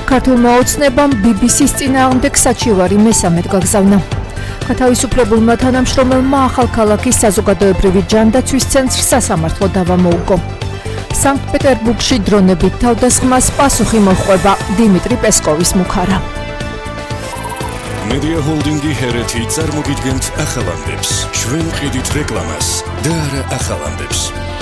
ქართულმა ოცნებამ BBC-ს წინააღმდეგ საჩივარი მესამედ გაგზავნა. გათავისუფლებულმა თანამშრომელმა ახალქალაქის საზოგადოებრივი ჯანდაცვის ცენტრს სასამართლო დავა მოუგო. სანქტ-პეტერბურგში დრონებით თავდასხმას პასუხი მოჰყვება დიმიტრი პესკოვის მუქარა. Media Holding-ი ჰერეთი წარმოგიდგენთ ახალამდებს. ჩვენ ყიდით რეკლამას და არა ახალამდებს.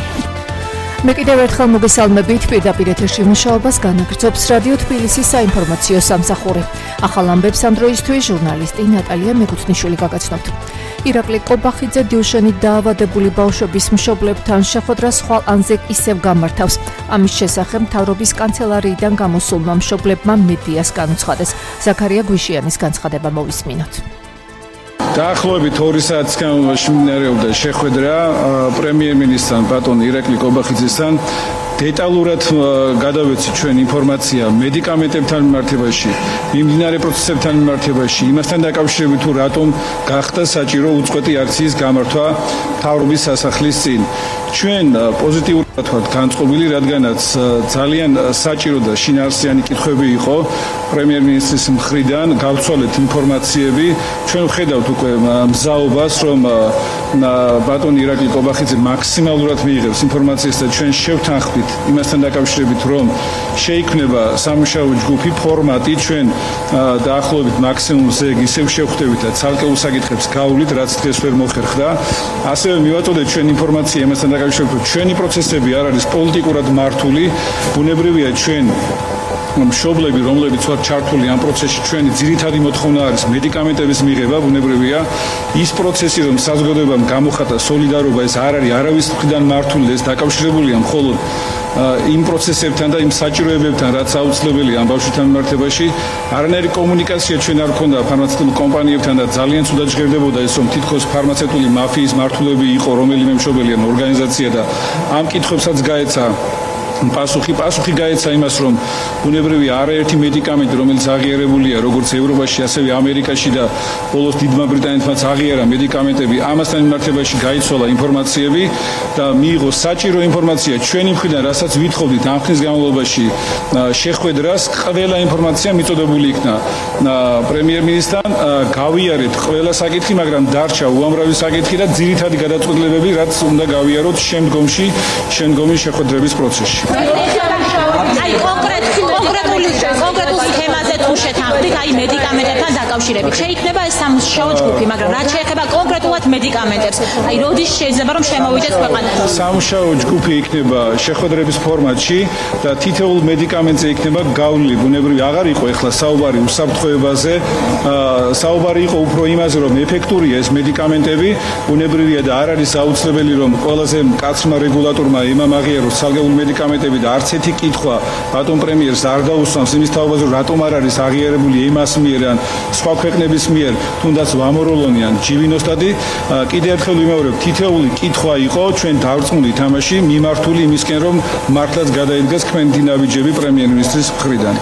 მე კიდევ ერთხელ მოგესალმებით პირდაპირ ეთერში მუშაობას განაგრძობს რადიო თბილისის საინფორმაციო სამსახური. ახალ ამბებს ამ დროისთვის ჟურნალისტი ნატალია მეკუთვნიშვილი გაგაცნობთ. ირაკლი კობახიძე დილშენით დაავადებული ბავშვების მშობლებთან შეხვედრას ხვალ ანზე ისევ გამართავს. ამის შესახებ მთავრობის კანცელარიიდან გამოსულმა მშობლებმა მედიას განუცხადეს. ზაქარია გვიშიანის განცხადება მოვისმინოთ. დაახლოებით 2 საათის განმავლობაში მიმდინარეობდა შეხვედრა პრემიერ-მინისტრთან ბატონ ირაკლი კობახიძესთან. დეტალურად გადავეცით ჩვენ ინფორმაცია მედიკამენტებთან მიმართებაში, მიმდინარე პროცესებთან მიმართებაში, იმასთან დაკავშირებით თუ რატომ გახდა საჭირო უწყვეტი აქციის გამართვა მთავრობის სასახლის წინ. ჩვენ პოზიტიურად ვართ განწყობილი, რადგანაც ძალიან საჭირო და შინაარსიანი კითხვები იყო პრემიერ-მინისტრის მხრიდან, გავცვალეთ ინფორმაციები. ჩვენ ვხედავთ უკვე მზაობას, რომ ბატონ ირაკლი კობახიძე მაქსიმალურად მიიღებს ინფორმაციას და ჩვენ შევთანხმდით იმასთან დაკავშირებით, რომ შეიქმნება სამუშაო ჯგუფი ფორმატი, ჩვენ დაახლოებით მაქსიმუმზე ისევ შევხვდებით და ცალკეულ საკითხებს გავვლით, რაც დღეს ვერ მოხერხდა. ასევე მივაწოდეთ ჩვენ ინფორმაცია იმასთან დაკავშირებით, რომ ჩვენი პროცესები არ არის პოლიტიკურად მართული, ბუნებრივია ჩვენ მშობლები, რომლებიც ვართ ჩართული ამ პროცესში, ჩვენი ძირითადი მოთხოვნა არის მედიკამენტების მიღება, ბუნებრივია. ის პროცესი, რომ საზოგადოებამ გამოხატა სოლიდარობა, ეს არ არის არავის მხრიდან მართული, ეს დაკავშირებულია მხოლოდ იმ პროცესებთან და იმ საჭიროებებთან, რაც აუცილებელია ამ ბავშვთან მიმართებაში. არანაირი კომუნიკაცია ჩვენ არ გქონდა ფარმაცევტულ კომპანიებთან და ძალიან ცუდად ჟღერდებოდა ეს, რომ თითქოს ფარმაცევტული მაფიის მართულები იყო რომელიმე მშობელი ან ორგანიზაცია და ამ კითხვებსაც გაეცა პასუხი გაეცა იმას, რომ ბუნებრივია არაერთი მედიკამენტი, რომელიც აღიარებულია როგორც ევროპაში, ასევე ამერიკაში და ბოლოს დიდმა ბრიტანეთმაც აღიარა მედიკამენტები, ამასთან მიმართებაში გაიცვალა ინფორმაციები და მიიღო საჭირო ინფორმაცია ჩვენი მხრიდან, რასაც ვითხოვდით ამ ხნის განმავლობაში შეხვედრას. ყველა ინფორმაცია მიწოდებული იქნა პრემიერ-მინისტრთან, გავიარეთ ყველა საკითხი, მაგრამ დარჩა უამრავი საკითხი და ძირითადი გადაწყვეტილებები, რაც უნდა გავიაროთ შემდგომი შეხვედრების პროცესში. აი კონკრეტულ თემაზე თუ შეთანხმდით, აი მედიკამენტებთან დაკავშირებით. შეიქმნება ეს სამუშაო ჯგუფი, მაგრამ რაც შეეხება კონკრეტულად მედიკამენტებს, აი როდის შეიძლება რომ შემოვიდეს ქვეყანაში? სამუშაო ჯგუფი იქნება შეხვედრების ფორმატში და თითოეულ მედიკამენტზე იქნება გავლილი. ბუნებრივია აღარ იყო ეხლა საუბარი უსაფრთხოებაზე, საუბარი იყო უფრო იმაზე, რომ ეფექტურია ეს მედიკამენტები, ბუნებრივია და არ არის აუცილებელი, რომ ყველაზე მკაცრმა რეგულატორმა იმამაღიაროს ცალკეული მედიკამენტები და არც ერთი კითხვა ბატონ პრემიერს არ დაუსვამს იმის თაობაზე, რატომ არ არის აღიარებული იმას მიერ ან სხვა ქვეყნების მიერ, თუნდაც ვამოროლონი ან ჯივინოსტატი. კიდევ ერთხელ ვიმეორებ, თითოეული კითხვა იყო ჩვენ დავწმუნდით თამაში მიმართული იმისკენ, რომ მართლაც გადაიდგას ქმედი ნაბიჯები პრემიერ-მინისტრის მხრიდან.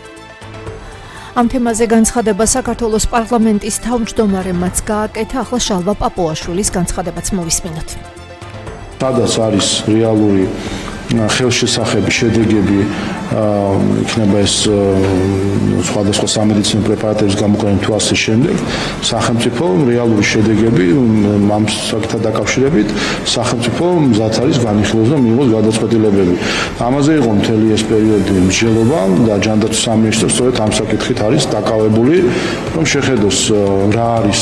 ამ თემაზე განცხადება საქართველოს პარლამენტის თავმჯდომარემაც გააკეთა, ახლა შალვა პაპუაშვილის განცხადებაც მოვისმინოთ. სადაც არის რეალური ხელშესახები, შედეგები, იქნება ეს სხვადასხვა სამედიცინო პრეპარატების გამოყენება თუ ასე შემდეგ, სახელმწიფო რეალური შედეგები ამ საკითხთან დაკავშირებით სახელმწიფო მზად არის განიხილოს და მიიღოს გადაწყვეტილებები. ამაზე იყო მთელი ეს პერიოდი მსჯელობა და ჯანდაცვის სამინისტრო სწორედ ამ საკითხით არის დაკავებული, რომ შეხედოს რა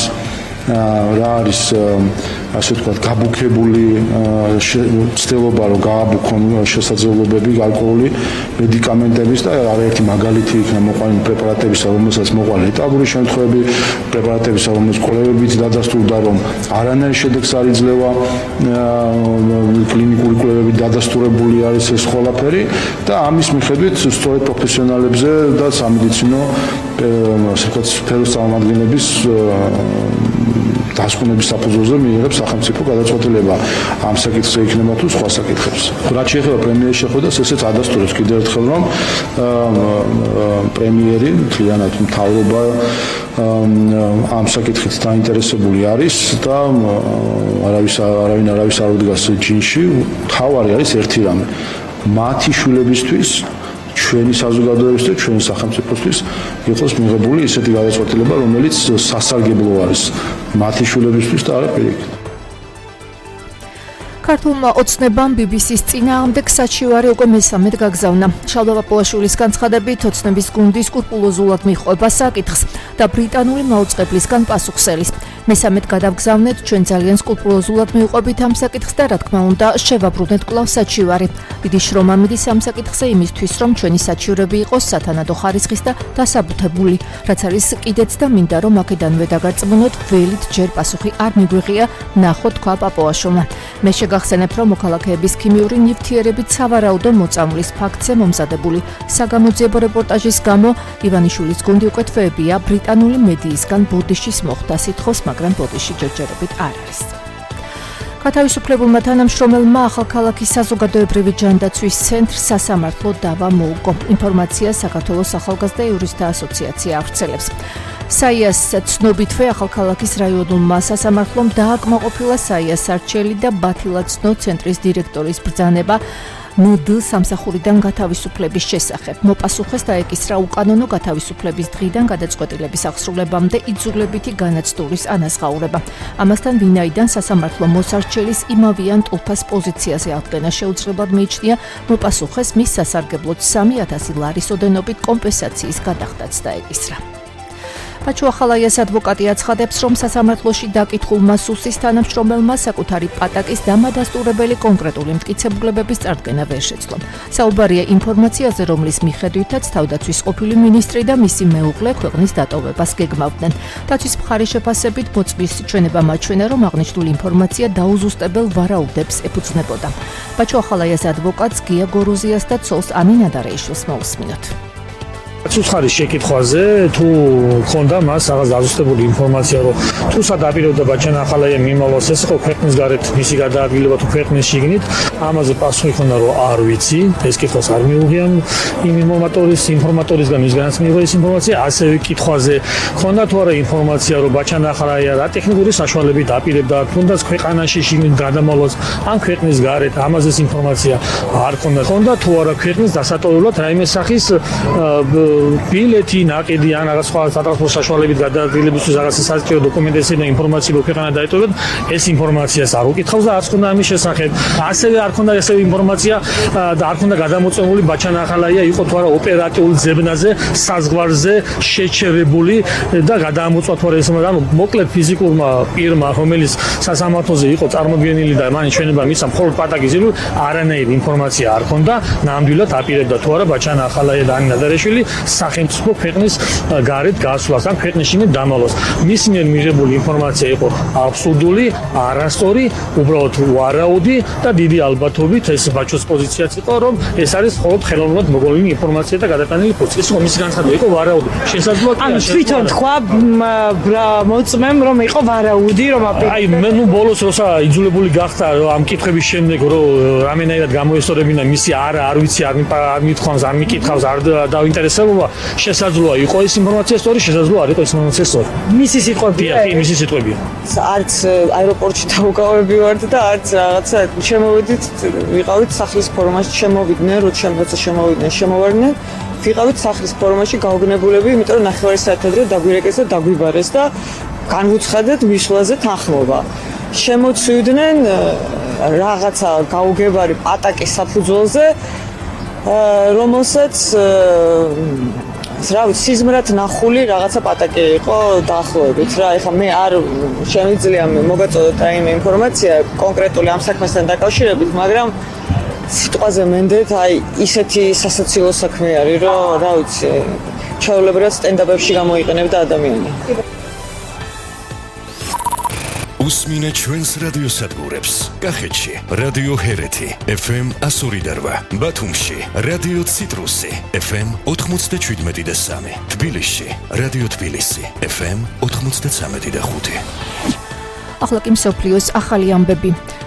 არის ასე ვთქვათ გაბუქებული ცდილობა რომ გააბუქონ შესაძლებლობები გარკვეული მედიკამენტების და არაერთი მაგალითი იქნება მოყვანილი პრეპარატებისა, რომელსაც მოყვა ლეტალური შემთხვევები, პრეპარატებისა, რომელიც კვლევებით დადასტურდა, რომ არანაირი შედეგს არ იძლევა, კლინიკური კვლევებით დადასტურებული არის ეს ყველაფერი და ამის მიხედვით სწორედ პროფესიონალებზე და სამედიცინო ასე ვთქვათ სფეროს წარმომადგენლების დასკვნების საფუძველზე მიიღებს სახელმწიფო გადაწყვეტილება ამ საკითხზე იქნება თუ სხვა საკითხებს. რაც შეეხება პრემიერის შეხვედრას, ესეც ადასტურებს კიდევ ერთხელ, რომ პრემიერი მთლიანად მთავრობა ამ საკითხით დაინტერესებული არის და არავინ არ უდგას ჯინში. თავარი არის ერთი რამე. მათი შვილებისთვის ჩვენი საზოგადოების და ჩვენი სახელმწიფოსთვის იყოს მიღებული ისეთი გადაწყვეტილება, რომელიც სასარგებლო არის მათი შვილებისთვის და არა პირიქით. ქართულმა ოცნებამ BBC-ს წინააღმდეგ საჩივარი უკვე მესამედ გაგზავნა. შალვა პაპუაშვილის განცხადებით, ოცნების გუნდი სკრუპულოზულად მიჰყვება საკითხს და ბრიტანული მაუწყებლისგან პასუხს ელის. მესამედ გადავგზავნეთ, ჩვენ ძალიან სკრუპულოზულად მივყვებით ამ საკითხს და რა თქმა უნდა, შევაბრუნეთ კვლავ საჩივარი. დიდი შრომა მიდის ამ საკითხზე იმისთვის, რომ ჩვენი საჩივრები იყოს სათანადო ხარისხის და დასაბუთებული, რაც არის კიდეც და მინდა რომ აქედანვე დაგარწმუნოთ, ველით ჯერ პასუხი არ მიგვიღია, ნახოთ, თქვა პაპუაშვილმა. მე გახსენებ, რომ მოქალაქეების ქიმიური ნივთიერებით სავარაუდო მოწამვლის ფაქტზე მომზადებული საგამოძიებო რეპორტაჟის გამო ივანიშვილის გუნდი უკვე თვეებია ბრიტანული მედიისგან ბოდიშის მოხდა სიტყვის, მაგრამ ბოდიში ჯერჯერობით არ არის. გათავისუფლებულმა თანამშრომელმა ახალქალაქის საზოგადოებრივი ჯანდაცვის ცენტრს სასამართლო დავა მოუგო. ინფორმაცია საქართველოს ახალგაზრდა იურისტთა ასოციაცია ავრცელებს. საიას ცნობითვე ახალქალაქის რაიონულმა სასამართლომ დააკმაყოფილა საიას არჩელი და ბათილაცნო ცენტრის დირექტორის ბრძანება ნდ სამსახურიდან გათავისუფლების შესახებ. მოპასუხეს დაეკისრა უკანონო გათავისუფლების დღიდან გადაწყვეტილების აღსრულებამდე იძულებითი განაცდურის ანაზღაურება. ამასთან ვინაიდან სასამართლო მოსარჩელის იმავიან ტულფას პოზიციაზე აღდგენა შეუძლებლად მიიჩნია, მოპასუხეს მის სასარგებლოდ 3,000 ლარის ოდენობით კომპენსაციის გადახდაც დაეკისრა. პაჩო ახალაიას ადვოკატი აცხადებს, რომ სასამართლოში დაკითხულმა სუსის თანამშრომელმა საკუთარი პატაკის დამადასტურებელი კონკრეტული მტკიცებულებების წარდგენა ვერ შეძლო. საუბარია ინფორმაციაზე, რომლის მიხედვითაც თავდაცვის ყოფილი მინისტრი და მისი მეუღლე ქვეყნის დატოვებას გეგმავდნენ. დაცვის მხარის შეფასებით მოწმის ჩვენება მაჩვენა, რომ აღნიშნული ინფორმაცია დაუზუსტებელ ვარაუდებს ეფუძნებოდა. პაჩო ახალაიას ადვოკატს გია გორუზიას და ცოლს ამინ ადარეიშვილს მოусმინოთ. ცუცხარის შეკითხვაზე თუ ხონდა მას რაღაც დაზუსტებული ინფორმაცია, რომ თუ სადაპირებდა ბაჩანა ახალაია მიმალოს ეს ხო ქვეყნის გარეთ მისი გადაადგილება თუ ქვეყნის შიგნით, ამაზე პასუხი ხონდა, რომ არ ვიცი, ეს კითხვას არ მიუღია იმ ინფორმატორისგან, ვისგანაც მიიღო ეს ინფორმაცია, ასევე კითხვაზე ხონდა თუ არა ინფორმაცია, რომ ბაჩანა ახალაია რა ტექნიკური საშუალებით აპირებდა თუნდაც ქვეყანაში შიგნით გადამალოს ან ქვეყნის გარეთ, ამაზე ეს ინფორმაცია არ ხონდა თუ არა ქვეყნის დასატოვებლად რაიმე სახის ბილეთი, ნაკიდი ან რაღაც სხვა სატრანსპორტო საშუალებით გადაადგილებისთვის რაღაც სასტიკო დოკუმენტები და ინფორმაცია ქვეყანა დაეტოვებათ, ეს ინფორმაციას არ უკითხავს და არც ხონდა ამის შესახებ. ასევე არ ხონდა ეს ინფორმაცია და არ ხონდა გადამოწმებული ბაჩანა ახალაია იყო თუ არა ოპერატიულ ძებნაზე, საზღვარზე შეჩერებული და გადამოწვა თუ არა ეს, ანუ მოკლედ ფიზიკურმა პირმა, რომელიც სასამართლოზე იყო წარმოგვიდგენილი და მან ჩვენება მისცა მხოლოდ პატაკის ილუ, არანაირი ინფორმაცია არ ხონდა, ნამდვილად აპირებდა თუ არა ბაჩანა ახალაია და ანინა დარეშვილი სახელმწიფო ქვეყნის გარეთ გასვლას ან ქვეყნის შიგნით დამალოს. მის მიერ მიღებული ინფორმაცია იყო აბსურდული, არასწორი, უბრალოდ ვარაუდი და დიდი ალბათობით ეს ბაჩოს პოზიციაც იყო, რომ ეს არის მხოლოდ ხელოვნურად მოგონილი ინფორმაცია და გადატანილი ფურცლი. ეს მისი განცხადება იყო ვარაუდი. შესაძლოა ანუ თვითონ თქვა მოწმემ, რომ იყო ვარაუდი, რომ აი მე ნუ ბოლოს როცა იძულებული გახდა ამ კითხვების შემდეგ, რომ რამენაირად გამოესწორებინა მისი არ ვიცი, არ მithქვამს, არ მიკითხავს, არ დაინტერესებობა, შესაძლოა იყო ეს ინფორმაცია სწორი, შესაძლოა არ იყო ეს ინფორმაცია სწორი. მისი სიტყვებია, მისი სიტყვებია. არც აეროპორტში დავუკავები ვართ და არც რაღაცა შემოვედით, ვიყავით სახლის ფორმაში, შემოვიდნენ, როცა შემოვარდნენ, ვიყავით სახლის ფორმაში გაუგნებულები, იმიტომ რომ 9 საათი ადრე დაგვირეკეს და დაგვიბარეს და განვუცხადეთ მისვლაზე თანხმობა. შემოცვიდნენ რაღაცა გაუგებარი პატაკის საფუძველზე, რომელსაც რა ვიცი, სიზმრად ნახული რაღაცა პატაკი იყო დაახლოებით რა. ეხლა მე არ შემიძლია მოგაწოდოთ რაიმე ინფორმაცია კონკრეტული ამ საქმესთან დაკავშირებით, მაგრამ სიტყვაზე მენდეთ, აი ისეთი სასაცილო საქმე არის, რომ რა ვიცი, ჩაოლებრად სტენდაპებში გამოიყენებდა ადამიანი. უსმინე ჩვენს რადიოსადგურებს. კახეთში რადიო ჰერეთი FM 102.8, ბათუმში რადიო ციტრუსი FM 97.3, თბილისში რადიო თბილისი FM 93.5. ახლა კი მსოფლიოს ახალი ამბები.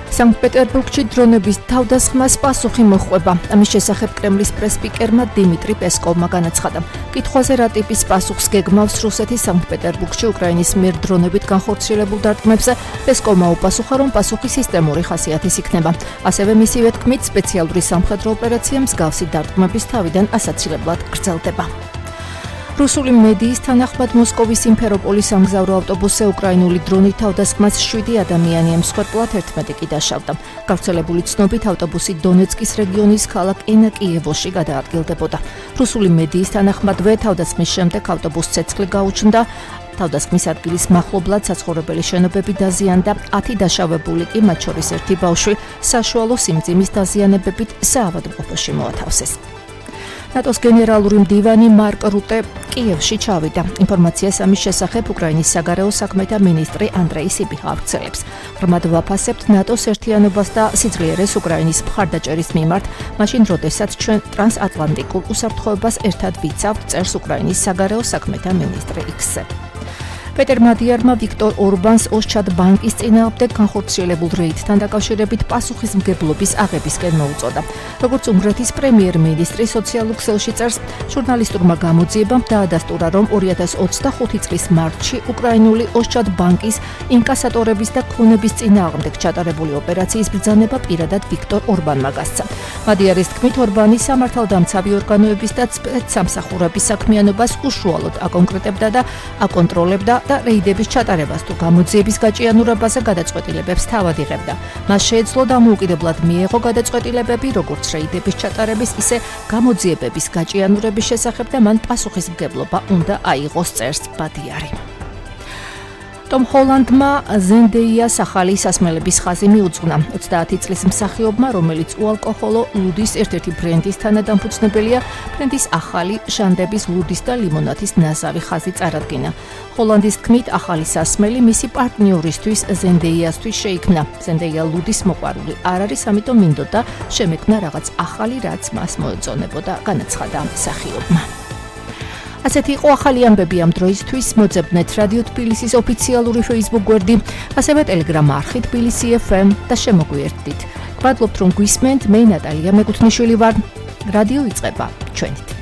სანქტ-პეტერბურგში დრონების თავდასხმას პასუხი მოჰყვება. ამის შესახებ კრემლის პრესსპიკერმა დიმიტრი პესკოვმა განაცხადა. კითხვაზე რა ტიპის პასუხს გეგმავს რუსეთის სანქტ-პეტერბურგში უკრაინის მიერ დრონებით განხორციელებულ დარტყმებს, პესკოვმა უპასუხა, რომ პასუხი სისტემური ხასიათის იქნება. ასევე მისივე თქმით, სპეციალური სამხედრო ოპერაცია მსგავსი დარტყმების თავიდან ასაცილებლად გრძელდება. რუსული მედიის თანახმად მოსკოვის სიმფეროპოლის სამგზავრო ავტობუსზე უკრაინული დრონით თავდასხმას 7 ადამიანი ემსხვერპლად 11 კი დაშავდა. გავრცელებული ცნობით ავტობუსი დონეცკის რეგიონის ქალაქ ენაკიევოში გადაადგილდებოდა. რუსული მედიის თანახმადვე თავდასხმის შემდეგ ავტობუსს ცეცხლი გაუჩნდა. თავდასხმის ადგილის მახლობლად საცხოვრებელი შენობები დაზიანდა, 10 დაშავებული კი, მათ შორის ერთი ბავშვი, საშუალო სიმძიმის დაზიანებებით საავადმყოფოში მოათავსეს. ნატოს გენერალური მდივანი მარკ რუტე კიევში ჩავიდა. ინფორმაციას ამის შესახებ უკრაინის საგარეო საქმეთა მინისტრი ანდრეი სიბიჰა აღწერს. ღრმად ვაფასებთ ნატოს ერთიანობას და სიძლიერეს უკრაინის მხარდაჭერის მიმართ, მაშინ როდესაც ჩვენ ტრანსატლანტიკურ უსაფრთხოებას ერთად ვიცავთ, წერს უკრაინის საგარეო საქმეთა მინისტრი X-ზე. პეტერ მადიარმა ვიქტორ ორბანს ოსჩად ბანკის წინააღმდეგ განხორციელებულ რეიდთან დაკავშირებით პასუხისმგებლობის აღებისკენ მოუწოდა. როგორც უნგრეთის პრემიერ-მინისტრი სოციალურ ქსელში წერს, ჟურნალისტურმა გამოძიებამ დაადასტურა, რომ 2025 წლის მარტში უკრაინული ოსჩად ბანკის ინკასატორების და ქონების წინააღმდეგ ჩატარებული ოპერაციის ბრძანება პირადად ვიქტორ ორბანმა გასცა. მადიარის თქმით, ორბანი სამართალდამცავი ორგანოების და სამსახურების საქმიანობას უშუალოდ აკონკრეტებდა და აკონტროლებდა და რეიდების ჩატარებას თუ გამოძიების გაჭიანურებაზე გადაწყვეტილებებს თავად იღებდა. მას შეეძლო დამოუკიდებლად მიეღო გადაწყვეტილებები როგორც რეიდების ჩატარების, ისე გამოძიებების გაჭიანურების შესახებ და მან პასუხისმგებლობა უნდა აიღოს, წერს მადიარი. ტომ ჰოლანდმა ზენდეიას ახალი სასმელების ხაზი მიუძღვნა. 30 წლის მსახიობმა, რომელიც უალკოჰოლო ლუდის ერთ-ერთი ბრენდის თანადამფუძნებელია, ბრენდის ახალი შანდების ლუდის და ლიმონადის ნაზავი ხაზი წარადგინა. ჰოლანდის თქმით, ახალი სასმელი მისი პარტნიორისთვის ზენდეიასთვის შეიქმნა. ზენდეია ლუდის მოყვარული არ არის, ამიტომ მინდოდა შემექმნა რაღაც ახალი, რაც მას მოეწონებოდა, განაცხადა მსახიობმა. ასეთი იყო ახალი ამბები ამ დროისთვის. მოძებნეთ რადიო თბილისის ოფიციალური Facebook გვერდი, ასევე Telegram არხი თბილისი FM და შემოგვიერთდით. გვადლობთ, რომ გვისმენთ, მე ნატალია მეკუთვნიშვილი ვარ. რადიო იწყება ჩვენით.